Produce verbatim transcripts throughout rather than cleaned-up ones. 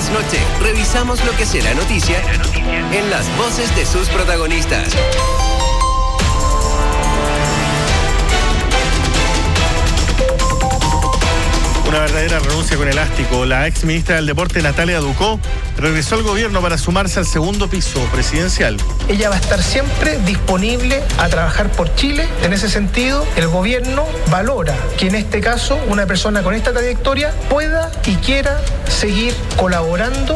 tras noche, revisamos lo que será noticia en las voces de sus protagonistas. Una verdadera renuncia con elástico. La ex ministra del Deporte, Natalia Ducó, regresó al gobierno para sumarse al segundo piso presidencial. Ella va a estar siempre disponible a trabajar por Chile. En ese sentido, el gobierno valora que en este caso una persona con esta trayectoria pueda y quiera seguir colaborando.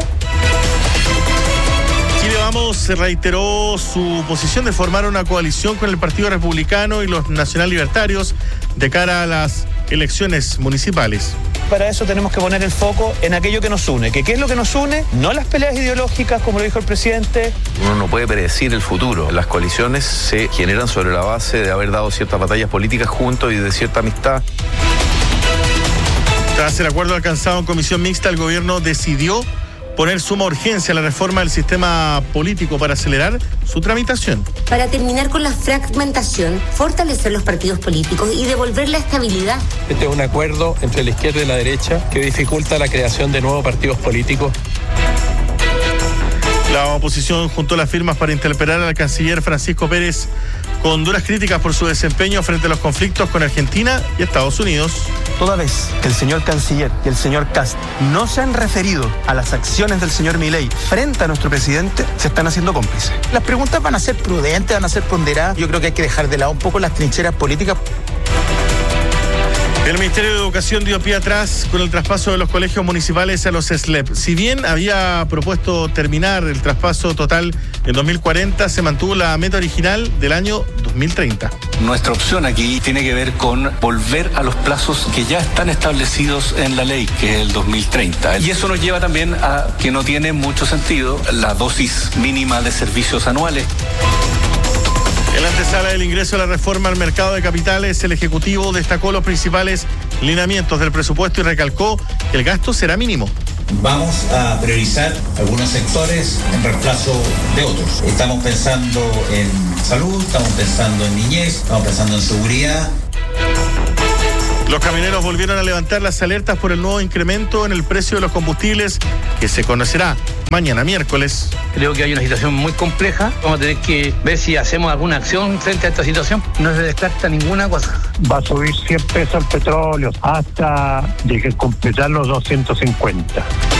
Chile Vamos se reiteró su posición de formar una coalición con el Partido Republicano y los Nacional Libertarios de cara a las elecciones municipales. Para eso tenemos que poner el foco en aquello que nos une. ¿Que ¿Qué es lo que nos une? No las peleas ideológicas, como lo dijo el presidente. Uno no puede predecir el futuro. Las coaliciones se generan sobre la base de haber dado ciertas batallas políticas juntos y de cierta amistad. Tras el acuerdo alcanzado en comisión mixta, el gobierno decidió poner suma urgencia a la reforma del sistema político para acelerar su tramitación. Para terminar con la fragmentación, fortalecer los partidos políticos y devolver la estabilidad. Este es un acuerdo entre la izquierda y la derecha que dificulta la creación de nuevos partidos políticos. La oposición juntó las firmas para interpelar al canciller Francisco Pérez con duras críticas por su desempeño frente a los conflictos con Argentina y Estados Unidos. Toda vez que el señor canciller y el señor Kast no se han referido a las acciones del señor Milei frente a nuestro presidente, se están haciendo cómplices. Las preguntas van a ser prudentes, van a ser ponderadas. Yo creo que hay que dejar de lado un poco las trincheras políticas. El Ministerio de Educación dio pie atrás con el traspaso de los colegios municipales a los S L E P. Si bien había propuesto terminar el traspaso total en dos mil cuarenta, se mantuvo la meta original del año dos mil treinta. Nuestra opción aquí tiene que ver con volver a los plazos que ya están establecidos en la ley, que es el dos mil treinta. Y eso nos lleva también a que no tiene mucho sentido la dosis mínima de servicios anuales. En la antesala del ingreso de la reforma al mercado de capitales, el Ejecutivo destacó los principales lineamientos del presupuesto y recalcó que el gasto será mínimo. Vamos a priorizar algunos sectores en reemplazo de otros. Estamos pensando en salud, estamos pensando en niñez, estamos pensando en seguridad. Los camioneros volvieron a levantar las alertas por el nuevo incremento en el precio de los combustibles que se conocerá mañana miércoles. Creo que hay una situación muy compleja. Vamos a tener que ver si hacemos alguna acción frente a esta situación. No se descarta ninguna cosa. Va a subir cien pesos el petróleo hasta llegar a completar los doscientos cincuenta.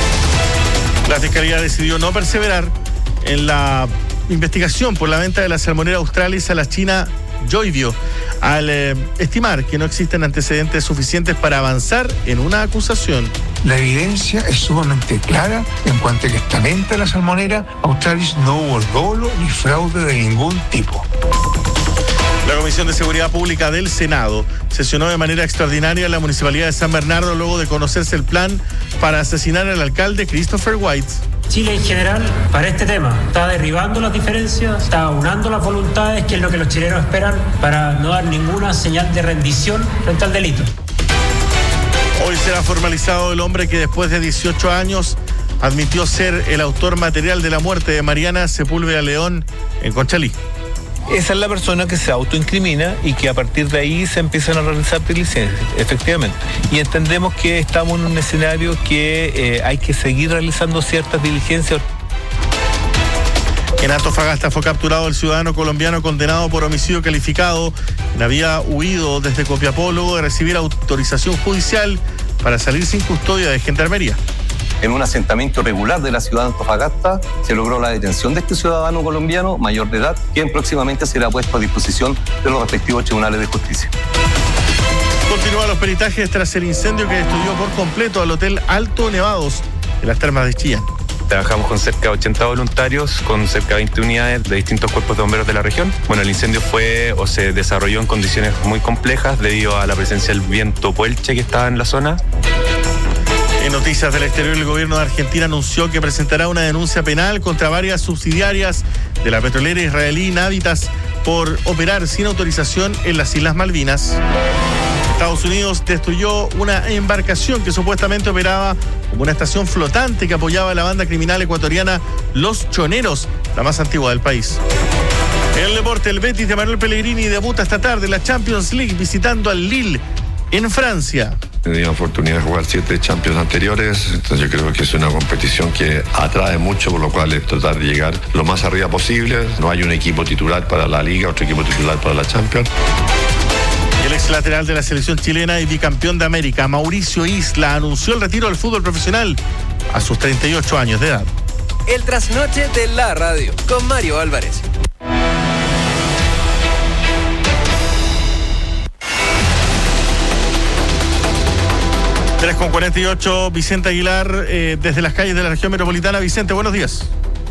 La Fiscalía decidió no perseverar en la investigación por la venta de la salmonera Australis a la China Joyvio, al eh, estimar que no existen antecedentes suficientes para avanzar en una acusación. La evidencia es sumamente clara en cuanto a que esta venta de la salmonera Australis no hubo dolo ni fraude de ningún tipo. La Comisión de Seguridad Pública del Senado sesionó de manera extraordinaria en la Municipalidad de San Bernardo luego de conocerse el plan para asesinar al alcalde Christopher White. Chile en general, para este tema, está derribando las diferencias, está aunando las voluntades, que es lo que los chilenos esperan, para no dar ninguna señal de rendición frente al delito. Hoy será formalizado el hombre que después de dieciocho años admitió ser el autor material de la muerte de Mariana Sepúlveda León en Conchalí. Esa es la persona que se autoincrimina y que a partir de ahí se empiezan a realizar diligencias, efectivamente. Y entendemos que estamos en un escenario que eh, hay que seguir realizando ciertas diligencias. En Antofagasta fue capturado el ciudadano colombiano condenado por homicidio calificado, quien había huido desde Copiapó luego de recibir autorización judicial para salir sin custodia de Gendarmería. En un asentamiento irregular de la ciudad de Antofagasta se logró la detención de este ciudadano colombiano mayor de edad, quien próximamente será puesto a disposición de los respectivos tribunales de justicia. Continúan los peritajes tras el incendio que destruyó por completo al Hotel Alto Nevados de las Termas de Chillán. Trabajamos con cerca de ochenta voluntarios, con cerca de veinte unidades de distintos cuerpos de bomberos de la región. Bueno, el incendio fue o se desarrolló en condiciones muy complejas debido a la presencia del viento puelche que estaba en la zona. En noticias del exterior, el gobierno de Argentina anunció que presentará una denuncia penal contra varias subsidiarias de la petrolera israelí Navitas por operar sin autorización en las Islas Malvinas. Estados Unidos destruyó una embarcación que supuestamente operaba como una estación flotante que apoyaba a la banda criminal ecuatoriana Los Choneros, la más antigua del país. En el deporte, el Betis de Manuel Pellegrini debuta esta tarde en la Champions League visitando al Lille en Francia. He tenido oportunidad de jugar siete Champions anteriores, entonces yo creo que es una competición que atrae mucho, por lo cual es tratar de llegar lo más arriba posible. No hay un equipo titular para la Liga, otro equipo titular para la Champions. El ex lateral de la selección chilena y bicampeón de América, Mauricio Isla, anunció el retiro del fútbol profesional a sus treinta y ocho años de edad. El trasnoche de la radio con Mario Álvarez. tres con cuarenta y ocho, Vicente Aguilar, eh, desde las calles de la región metropolitana. Vicente, buenos días.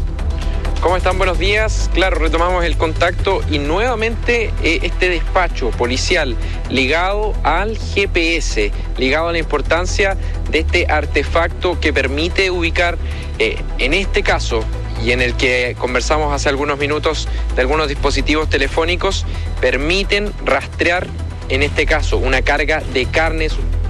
¿Cómo están? Buenos días. Claro, retomamos el contacto y nuevamente eh, este despacho policial ligado al G P S, ligado a la importancia de este artefacto que permite ubicar, eh, en este caso, y en el que conversamos hace algunos minutos, de algunos dispositivos telefónicos, permiten rastrear, en este caso, una carga de carnes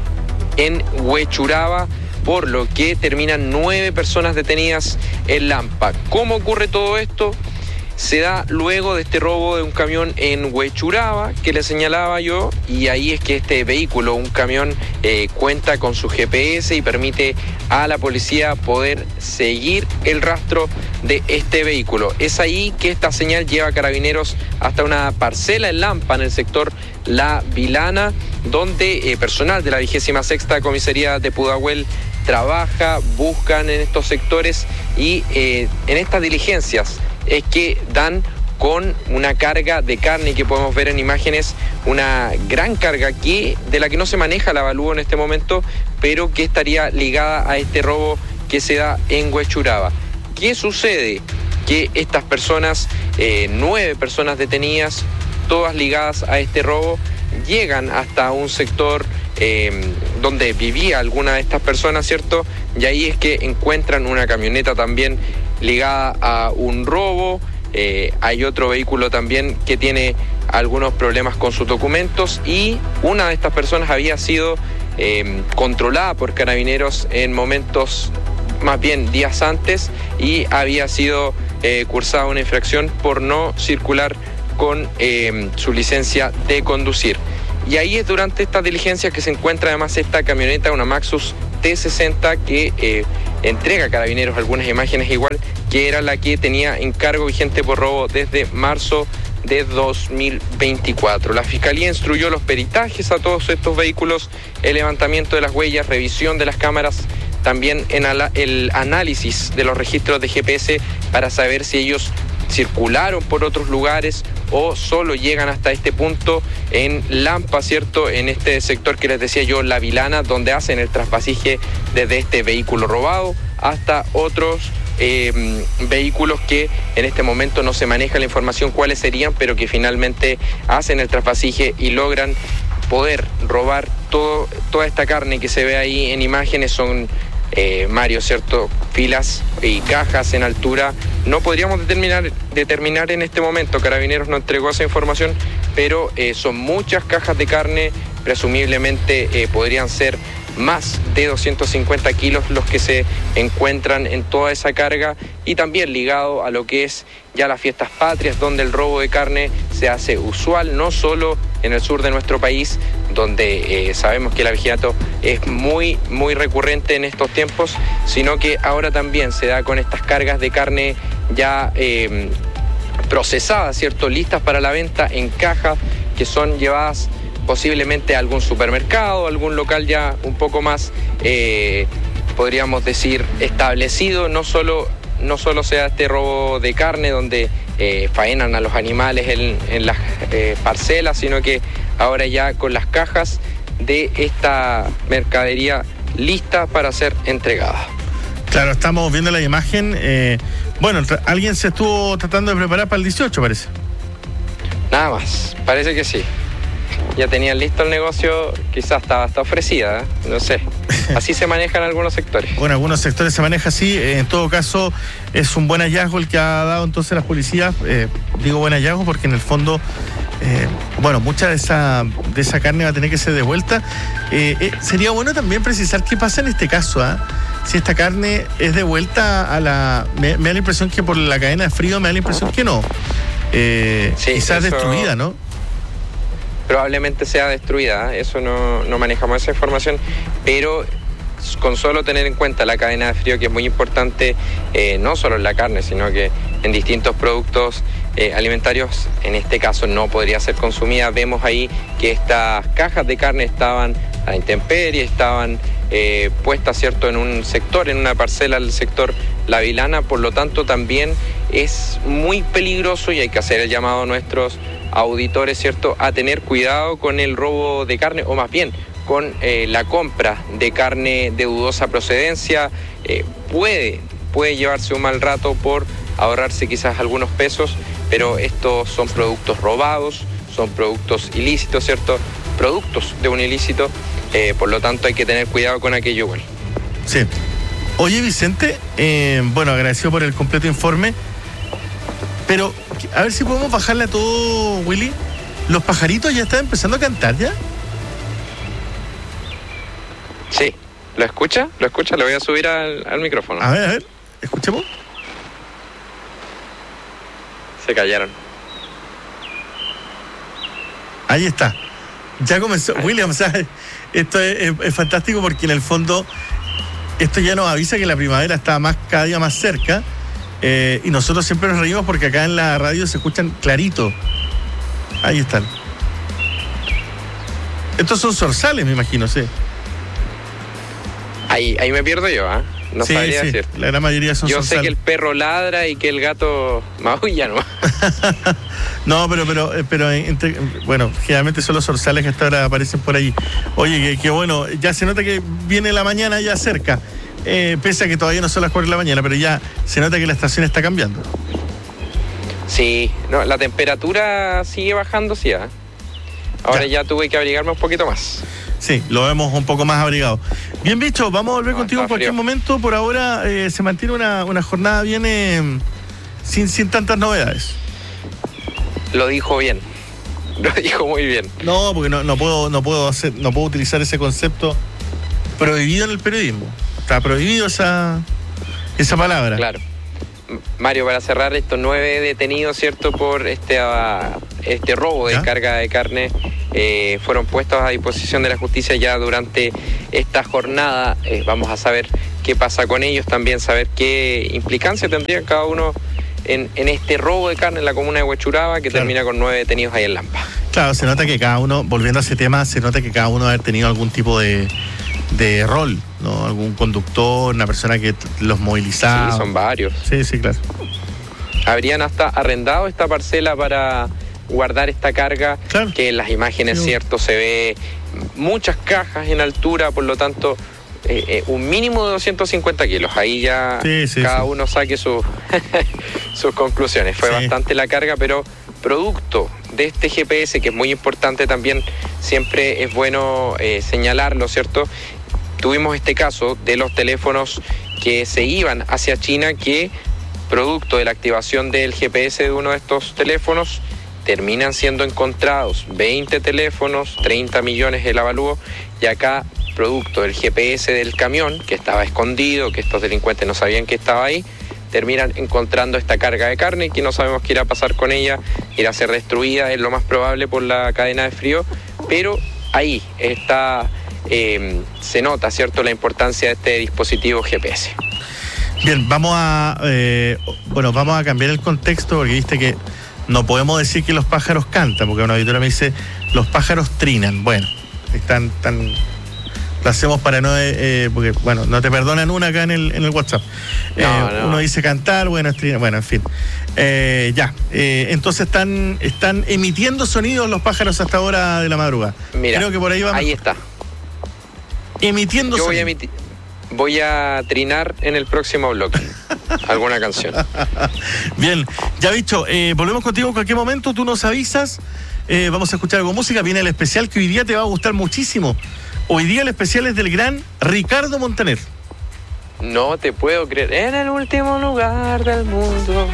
en Huechuraba, por lo que terminan nueve personas detenidas en Lampa. ¿Cómo ocurre todo esto? Se da luego de este robo de un camión en Huechuraba, que le señalaba yo, y ahí es que este vehículo, un camión, eh, cuenta con su G P S y permite a la policía poder seguir el rastro de este vehículo. Es ahí que esta señal lleva a Carabineros hasta una parcela en Lampa, en el sector La Vilana, donde eh, personal de la vigésima sexta comisaría de Pudahuel trabaja, buscan en estos sectores y eh, en estas diligencias es que dan con una carga de carne que podemos ver en imágenes, una gran carga que, de la que no se maneja el avalúo en este momento, pero que estaría ligada a este robo que se da en Huechuraba. ¿Qué sucede? Que estas personas, eh, nueve personas detenidas, todas ligadas a este robo, llegan hasta un sector eh, donde vivía alguna de estas personas, ¿cierto? Y ahí es que encuentran una camioneta también ligada a un robo. Eh, hay otro vehículo también que tiene algunos problemas con sus documentos y una de estas personas había sido eh, controlada por Carabineros en momentos, más bien días antes, y había sido eh, cursada una infracción por no circular con eh, su licencia de conducir. Y ahí es durante esta diligencia que se encuentra además esta camioneta, una Maxus T sesenta, que eh, entrega a Carabineros algunas imágenes igual, que era la que tenía encargo vigente por robo desde marzo de dos mil veinticuatro. La Fiscalía instruyó los peritajes a todos estos vehículos, el levantamiento de las huellas, revisión de las cámaras, también en el análisis de los registros de G P S para saber si ellos circularon por otros lugares o solo llegan hasta este punto en Lampa, ¿cierto? En este sector que les decía yo, La Vilana, donde hacen el traspasije desde este vehículo robado hasta otros eh, vehículos que en este momento no se maneja la información cuáles serían, pero que finalmente hacen el traspasije y logran poder robar todo, toda esta carne que se ve ahí en imágenes. Son Eh, Mario, ¿cierto? Filas y cajas en altura. No podríamos determinar, determinar en este momento, Carabineros no entregó esa información, pero eh, son muchas cajas de carne, presumiblemente eh, podrían ser más de doscientos cincuenta kilos los que se encuentran en toda esa carga, y también ligado a lo que es ya las fiestas patrias, donde el robo de carne se hace usual, no solo en el sur de nuestro país, donde eh, sabemos que el abigeato es muy, muy recurrente en estos tiempos, sino que ahora también se da con estas cargas de carne ya eh, procesadas, ¿cierto? Listas para la venta en caja, que son llevadas posiblemente a algún supermercado, algún local ya un poco más, eh, podríamos decir, establecido. No solo, no solo sea este robo de carne donde eh, faenan a los animales en, en las eh, parcelas, sino que ahora ya con las cajas de esta mercadería lista para ser entregada. Claro, estamos viendo la imagen. Eh, bueno, alguien se estuvo tratando de preparar para el dieciocho, parece. Nada más, parece que sí. Ya tenían listo el negocio, quizás estaba hasta ofrecida, ¿eh? No sé. Así se maneja en algunos sectores. Bueno, algunos sectores se maneja así. En todo caso, es un buen hallazgo el que ha dado entonces las policías. Eh, digo buen hallazgo porque en el fondo, eh, bueno, mucha de esa, de esa carne va a tener que ser devuelta. Eh, eh, sería bueno también precisar qué pasa en este caso, ¿eh? Si esta carne es devuelta a la... Me, me da la impresión que por la cadena de frío me da la impresión que no. Eh, sí, quizás eso... destruida, ¿no? probablemente sea destruida, eso no, no manejamos esa información, pero con solo tener en cuenta la cadena de frío, que es muy importante, eh, no solo en la carne, sino que en distintos productos eh, alimentarios, en este caso no podría ser consumida. Vemos ahí que estas cajas de carne estaban a la intemperie, estaban eh, puestas, ¿cierto?, en un sector, en una parcela del sector La Vilana, por lo tanto también es muy peligroso y hay que hacer el llamado a nuestros auditores, ¿cierto?, a tener cuidado con el robo de carne, o más bien con eh, la compra de carne de dudosa procedencia. Eh, puede, puede llevarse un mal rato por ahorrarse quizás algunos pesos, pero estos son productos robados, son productos ilícitos, ¿cierto? Productos de un ilícito, eh, por lo tanto hay que tener cuidado con aquello igual. Sí. Oye, Vicente, eh, bueno, agradecido por el completo informe, pero a ver si podemos bajarle a todo, Willy. ¿Los pajaritos ya están empezando a cantar ya? Sí, ¿lo escucha? ¿Lo escucha? Le voy a subir al, al micrófono. A ver, a ver, escuchemos. Se callaron. Ahí está. Ya comenzó. Ahí. William, ¿sabes? Esto es, es, es fantástico porque en el fondo esto ya nos avisa que la primavera está más, cada día más cerca, eh, y nosotros siempre nos reímos porque acá en la radio se escuchan clarito. Ahí están. Estos son zorzales, me imagino, sí. Ahí, ahí me pierdo yo, ¿ah? ¿eh? No sí, sabría sí, decir. La gran mayoría son Yo zorzales. sé que el perro ladra y que el gato maulla, ¿no? No, pero, pero, pero entre, bueno, generalmente son los zorzales que hasta ahora aparecen por ahí. Oye, que, que bueno, ya se nota que viene la mañana ya cerca, eh, pese a que todavía no son las cuatro de la mañana, pero ya se nota que la estación está cambiando. Sí, no, la temperatura sigue bajando, sí, ¿eh? Ahora ya. ya tuve que abrigarme un poquito más. Sí, lo vemos un poco más abrigado. Bien, bicho, vamos a volver no, contigo en cualquier frío. momento. Por ahora eh, se mantiene una, una jornada bien eh, sin, sin tantas novedades. Lo dijo bien. Lo dijo muy bien. No, porque no, no puedo, no puedo hacer, no puedo utilizar ese concepto prohibido en el periodismo. Está prohibido esa, esa palabra. Claro. Mario, para cerrar, estos nueve detenidos, ¿cierto?, por este, uh, este robo de ¿Ya? carga de carne, eh, fueron puestos a disposición de la justicia ya durante esta jornada. Eh, vamos a saber qué pasa con ellos, también saber qué implicancia tendría cada uno en, en este robo de carne en la comuna de Huechuraba, que claro. termina con nueve detenidos ahí en Lampa. Claro, se nota que cada uno, volviendo a ese tema, se nota que cada uno debe haber tenido algún tipo de, de rol, ¿no? Algún conductor, una persona que los movilizaba. Sí, son varios. Sí, sí, claro. Habrían hasta arrendado esta parcela para guardar esta carga, claro. que en las imágenes, sí. cierto, se ve muchas cajas en altura, por lo tanto, eh, eh, un mínimo de doscientos cincuenta kilos. Ahí ya sí, sí, cada sí. uno saque su, sus conclusiones. Fue sí. bastante la carga, pero producto de este G P S, que es muy importante también, siempre es bueno eh, señalarlo, ¿cierto? Tuvimos este caso de los teléfonos que se iban hacia China, que producto de la activación del G P S de uno de estos teléfonos, terminan siendo encontrados veinte teléfonos, treinta millones el avalúo, y acá, producto del G P S del camión, que estaba escondido, que estos delincuentes no sabían que estaba ahí, terminan encontrando esta carga de carne, que no sabemos qué irá a pasar con ella, irá a ser destruida, es lo más probable por la cadena de frío, pero ahí está, eh, se nota, ¿cierto?, la importancia de este dispositivo G P S. Bien, vamos a, eh, bueno, vamos a cambiar el contexto, porque viste que no podemos decir que los pájaros cantan, porque una auditora me dice, los pájaros trinan. Bueno, están, están lo hacemos para no, eh, porque, bueno, no te perdonan una acá en el, en el WhatsApp. Eh, no, no. Uno dice cantar, bueno, es trinar, bueno, en fin. Eh, ya, eh, entonces están, están emitiendo sonidos los pájaros hasta ahora de la madrugada. Mira, creo que por ahí vamos. Ahí está. Emitiendo Yo sonidos. Voy a emitir. Voy a trinar en el próximo bloque alguna canción. Bien, ya dicho, eh, volvemos contigo en cualquier momento, tú nos avisas, eh, vamos a escuchar algo de música, viene el especial que hoy día te va a gustar muchísimo. Hoy día el especial es del gran Ricardo Montaner. No te puedo creer, en el último lugar del mundo,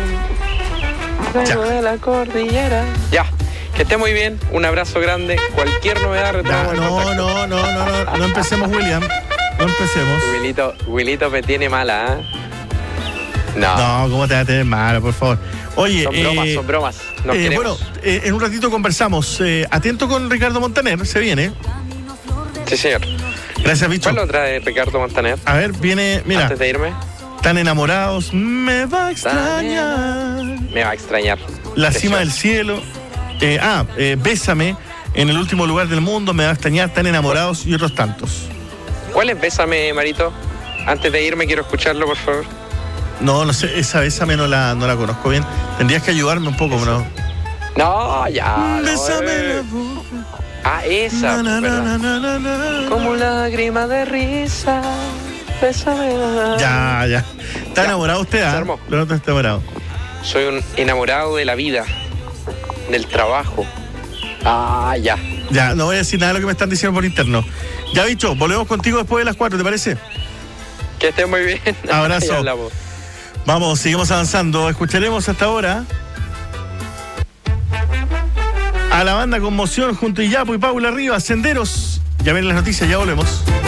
luego de la cordillera. Ya. Que esté muy bien, un abrazo grande, cualquier novedad. Ya, no, no, no, no, no, no, no empecemos, William. No empecemos. Wilito, Wilito me tiene mala, ¿eh? No. No, ¿cómo te vas a tener malo, por favor? Oye, son bromas, eh, son bromas. Nos eh, bueno, eh, en un ratito conversamos. Eh, atento con Ricardo Montaner, se viene. Sí, señor. Gracias, bicho. ¿Cuál otra de Ricardo Montaner? A ver, viene, mira. Antes de irme. Tan enamorados, me va a extrañar. Me va a extrañar. La Precioso. cima del cielo. Eh, ah, eh, Bésame, en el último lugar del mundo, me va a extrañar, tan enamorados y otros tantos. ¿Cuál es Bésame, Marito? Antes de irme quiero escucharlo, por favor. No, no sé, esa Bésame no la, no la conozco bien. Tendrías que ayudarme un poco, ¿no? No, ya. Bésame no, eh. la boca. Ah, esa, Na, na, ¿verdad? na, na, na, na. Como lágrima de risa. Bésame. Ya, ya. ¿Está Ya. enamorado usted, ah? Se armó. Pero no está enamorado. Soy un enamorado de la vida, del trabajo. Ah, ya. Ya, no voy a decir nada de lo que me están diciendo por interno. Ya, bicho, volvemos contigo después de las cuatro, ¿te parece? Que estés muy bien. Abrazo. Ya hablamos. Vamos, seguimos avanzando. Escucharemos hasta ahora a la banda Conmoción junto a Iyapo y Paula Rivas, Senderos. Ya ven las noticias, ya volvemos.